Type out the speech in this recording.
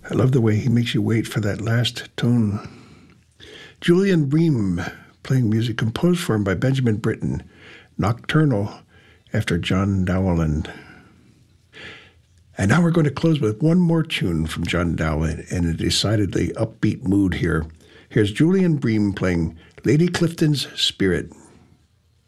I love the way he makes you wait for that last tone. Julian Bream, playing music composed for him by Benjamin Britten, Nocturnal, after John Dowland. And now we're going to close with one more tune from John Dowland in a decidedly upbeat mood here. Here's Julian Bream playing Lady Clifton's Spirit.